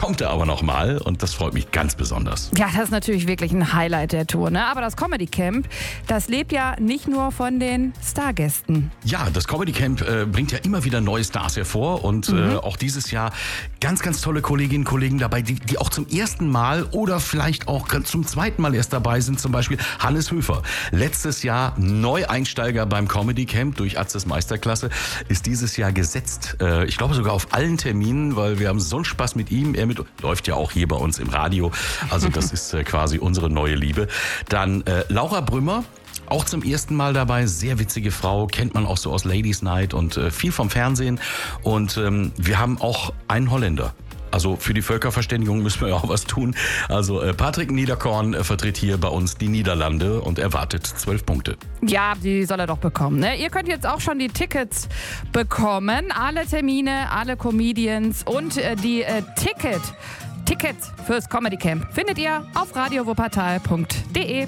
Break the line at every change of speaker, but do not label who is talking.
kommt er aber nochmal und das freut mich ganz besonders.
Ja, das ist natürlich wirklich ein Highlight der Tour, ne? Aber das Comedy Camp, das lebt ja nicht nur von den Stargästen.
Ja, das Comedy Camp bringt ja immer wieder neue Stars hervor und auch dieses Jahr ganz, ganz tolle Kolleginnen und Kollegen dabei, die auch zum ersten Mal oder vielleicht auch zum zweiten Mal erst dabei sind, zum Beispiel Hannes Höfer. Letztes Jahr Neueinsteiger beim Comedy Camp durch Atzes Meisterklasse, ist dieses Jahr gesetzt. Ich glaube sogar auf allen Terminen, weil wir haben so einen Spaß mit ihm. Er läuft ja auch hier bei uns im Radio. Also das ist quasi unsere neue Liebe. Dann Laura Brümmer. Auch zum ersten Mal dabei, sehr witzige Frau, kennt man auch so aus Ladies Night und viel vom Fernsehen. Und wir haben auch einen Holländer. Also für die Völkerverständigung müssen wir ja auch was tun. Also Patrick Niederkorn vertritt hier bei uns die Niederlande und erwartet 12 Punkte.
Ja, die soll er doch bekommen, ne? Ihr könnt jetzt auch schon die Tickets bekommen. Alle Termine, alle Comedians und die Tickets fürs Comedy Camp findet ihr auf radiowuppertal.de.